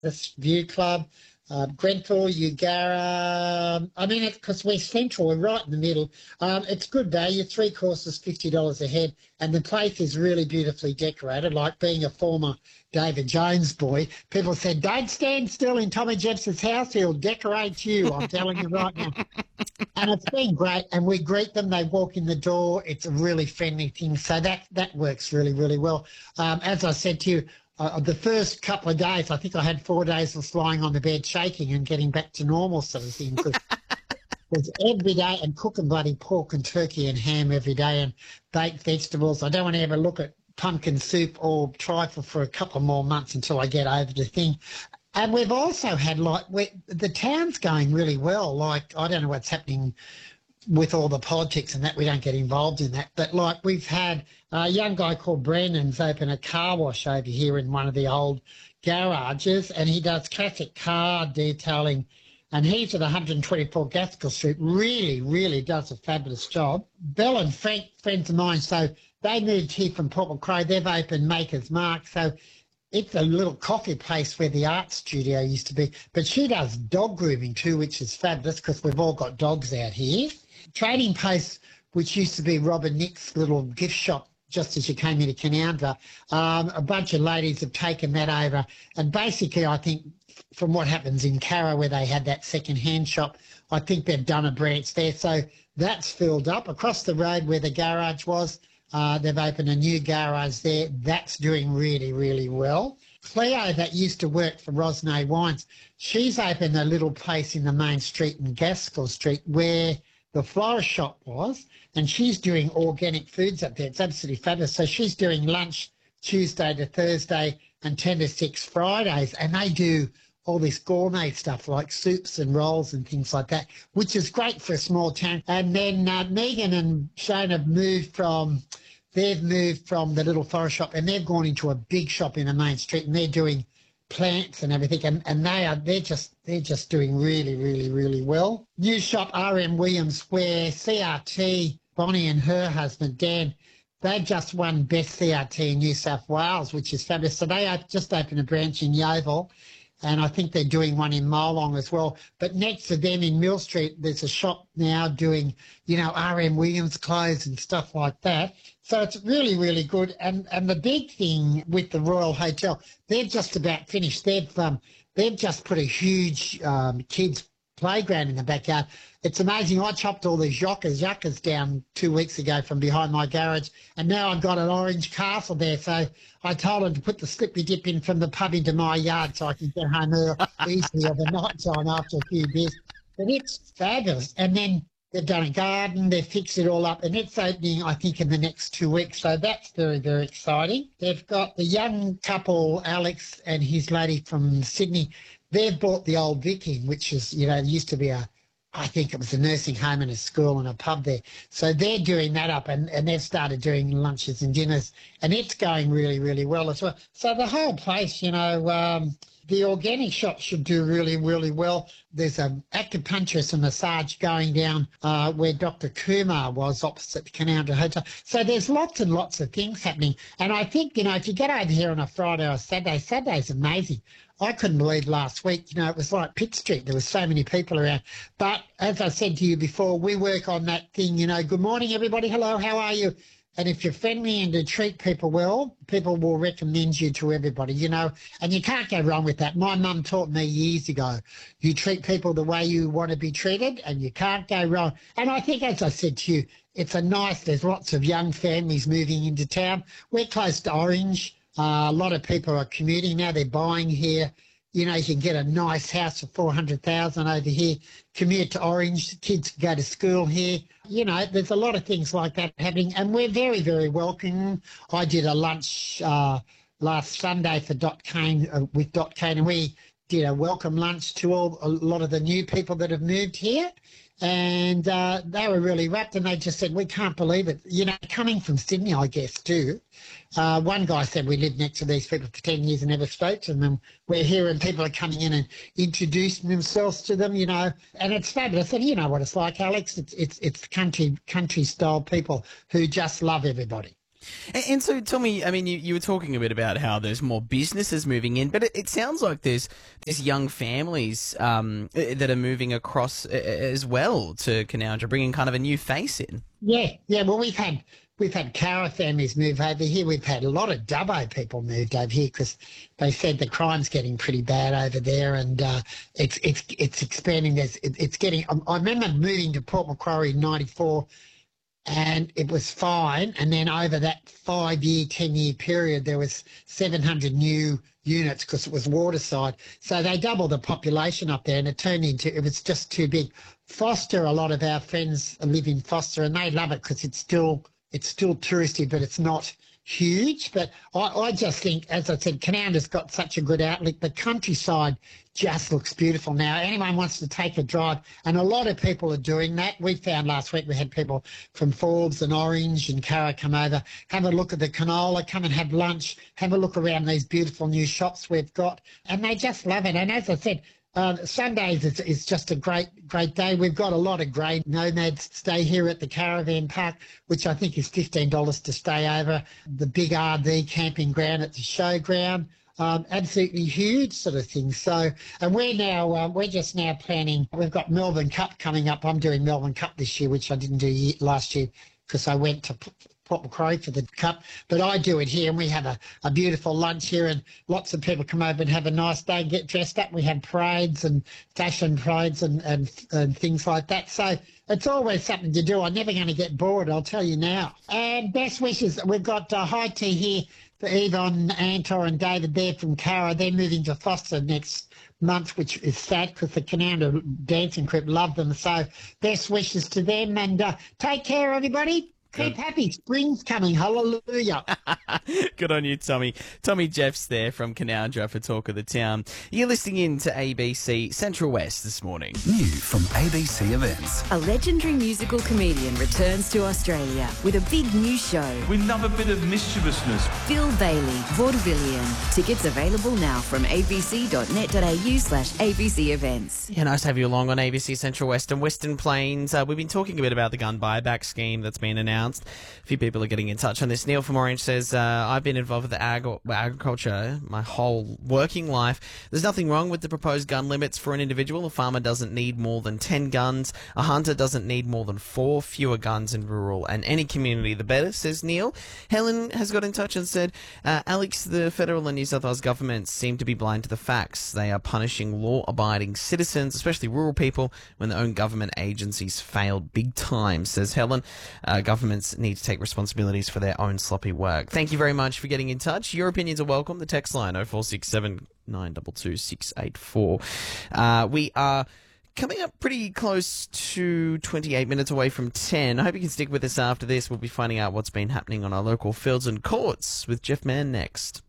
this View Club, Grenfell, Eugara. I mean, because we're central, we're right in the middle. It's good value, three courses, $50 a head, and the place is really beautifully decorated. Like being a former David Jones boy, people said, don't stand still in Tommy Jeffson's house, he'll decorate you, I'm telling you right now. And it's been great, and we greet them. They walk in the door. It's a really friendly thing, so that works really, really well. As I said to you, the first couple of days, I think I had 4 days of lying on the bed shaking and getting back to normal sort of thing. Because every day, and cooking bloody pork and turkey and ham every day and baked vegetables. I don't want to ever look at pumpkin soup or trifle for a couple more months until I get over the thing. And we've also had, the town's going really well. Like, I don't know what's happening with all the politics and that. We don't get involved in that. But, like, we've had a young guy called Brandon's open a car wash over here in one of the old garages, and he does classic car detailing. And he's at 124 Gaskell Street. Really, really does a fabulous job. Belle and Frank, friends of mine, so they moved here from Port Macrae. They've opened Maker's Mark. So it's a little coffee place where the art studio used to be. But she does dog grooming too, which is fabulous because we've all got dogs out here. Trading Post, which used to be Robin Nick's little gift shop just as you came into Canowindra, a bunch of ladies have taken that over. And basically, I think from what happens in Carra where they had that second-hand shop, I think they've done a branch there. So that's filled up. Across the road where the garage was, they've opened a new garage there. That's doing really, really well. Cleo, that used to work for Rosnay Wines, she's opened a little place in the main street in Gaskell Street where the florist shop was, and she's doing organic foods up there. It's absolutely fabulous. So she's doing lunch Tuesday to Thursday and 10 to 6 Fridays, and they do all this gourmet stuff like soups and rolls and things like that, which is great for a small town. And then Megan and Shane have they've moved from the little forest shop and they've gone into a big shop in the main street, and they're doing plants and everything, and they're just doing really, really, really well. New shop RM Williams, where CRT, Bonnie and her husband Dan, they just won Best CRT in New South Wales, which is fabulous. So they have just opened a branch in Yeovil, and I think they're doing one in Molong as well. But next to them in Mill Street, there's a shop now doing, RM Williams clothes and stuff like that. So it's really, really good. And the big thing with the Royal Hotel, they're just about finished. They've just put a huge kids playground in the backyard. It's amazing. I chopped all these yuccas down 2 weeks ago from behind my garage, and now I've got an orange castle there. So I told them to put the slippy dip in from the pub into my yard so I can get home easily of a night time after a few beers. But it's fabulous. And then they've done a garden, they've fixed it all up, and it's opening, I think, in the next 2 weeks. So that's very, very exciting. They've got the young couple, Alex and his lady from Sydney. They've bought the old Vic in, which is, used to be I think it was a nursing home and a school and a pub there. So they're doing that up, and they've started doing lunches and dinners, and it's going really, really well as well. So the whole place, the organic shop should do really, really well. There's an acupuncturist and massage going down where Dr. Kumar was opposite the Canowindra Hotel. So there's lots and lots of things happening. And I think, if you get over here on a Friday or Saturday's amazing. I couldn't believe last week, it was like Pitt Street. There were so many people around. But as I said to you before, we work on that thing, good morning, everybody. Hello, how are you? And if you're friendly and to treat people well, people will recommend you to everybody, and you can't go wrong with that. My mum taught me years ago, you treat people the way you want to be treated and you can't go wrong. And I think, as I said to you, there's lots of young families moving into town. We're close to Orange. A lot of people are commuting now. They're buying here. You can get a nice house for $400,000 over here, commute to Orange, kids can go to school here. There's a lot of things like that happening, and we're very, very welcoming. I did a lunch last Sunday for Dot Kane, with Dot Kane, and we did a welcome lunch to a lot of the new people that have moved here. And they were really rapt, and they just said, we can't believe it. Coming from Sydney, I guess, too. One guy said, we lived next to these people for 10 years and never spoke to them. And we're here and people are coming in and introducing themselves to them, and it's fabulous. And you know what it's like, Alex. It's country style people who just love everybody. And so tell me, I mean, you were talking a bit about how there's more businesses moving in, but it sounds like there's young families that are moving across as well to Canowindra, bringing kind of a new face in. Yeah. Well, we've had Cara families move over here. We've had a lot of Dubbo people moved over here because they said the crime's getting pretty bad over there, and it's expanding. It's getting. I remember moving to Port Macquarie in '94. And it was fine. And then over that 5-year, 10-year period, there was 700 new units because it was waterside. So they doubled the population up there, and it was just too big. Foster, a lot of our friends live in Foster, and they love it because it's still touristy, but it's not huge. But I just think, as I said, Canoundra's got such a good outlook. The countryside just looks beautiful now. Anyone wants to take a drive, and a lot of people are doing that. We found last week we had people from Forbes and Orange and Cara come over, have a look at the canola, come and have lunch, have a look around these beautiful new shops we've got, and they just love it. And as I said, Sundays is just a great day. We've got a lot of great nomads stay here at the caravan park, which I think is $15 to stay over. The big RV camping ground at the showground. Absolutely huge sort of thing. So, and we're just now planning. We've got Melbourne Cup coming up. I'm doing Melbourne Cup this year, which I didn't do last year because I went to Port Macquarie for the Cup. But I do it here, and we have a beautiful lunch here, and lots of people come over and have a nice day and get dressed up. We have parades and fashion parades and things like that. So it's always something to do. I'm never going to get bored, I'll tell you now. And best wishes. We've got high tea here for Yvonne, Antor and David there from Cara. They're moving to Foster next month, which is sad because the Canoundra Dancing Group love them. So best wishes to them, and take care, everybody. Keep happy. Spring's coming. Hallelujah. Good on you, Tommy. Tommy Jeffs there from Canoundra for Talk of the Town. You're listening in to ABC Central West this morning. New from ABC Events. A legendary musical comedian returns to Australia with a big new show. We love a bit of mischievousness. Phil Bailey, Vaudevillian. Tickets available now from abc.net.au/ABC Events. Yeah, nice to have you along on ABC Central West and Western Plains. We've been talking a bit about the gun buyback scheme that's been announced. A few people are getting in touch on this. Neil from Orange says, I've been involved with agriculture my whole working life. There's nothing wrong with the proposed gun limits for an individual. A farmer doesn't need more than 10 guns. A hunter doesn't need more than 4. Fewer guns in rural and any community, the better, says Neil. Helen has got in touch and said, Alex, the federal and New South Wales governments seem to be blind to the facts. They are punishing law-abiding citizens, especially rural people, when their own government agencies failed big time, says Helen. Governments need to take responsibilities for their own sloppy work. Thank you very much for getting in touch. Your opinions are welcome. The text line 0467 922 684. We are coming up pretty close to 28 minutes away from 10. I hope you can stick with us after this. We'll be finding out what's been happening on our local fields and courts with Jeff Mann next.